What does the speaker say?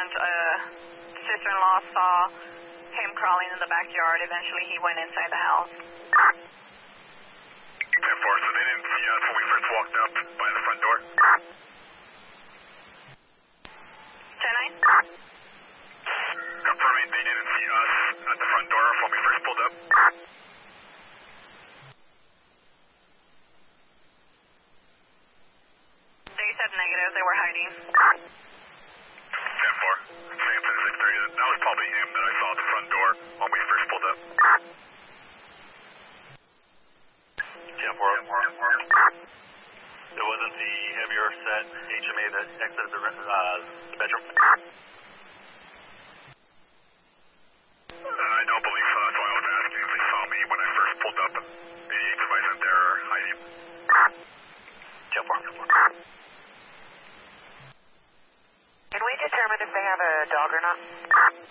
and sister-in-law saw him crawling in the backyard. Eventually, he went inside the house. 10-4, so they didn't see us when we first walked up by the front door? 10-9? Confirming they didn't see us at the front door when we first pulled up? They said negative. They were hiding. 10-4, Samson 630, that was probably him that I saw at the front door when we first pulled up. 10-4. It wasn't the heavier set HMA that exited the bedroom? I don't believe so. That's why I was asking if they saw me when I first pulled up. 88 advised they're hiding. 10-4. Can we determine if they have a dog or not?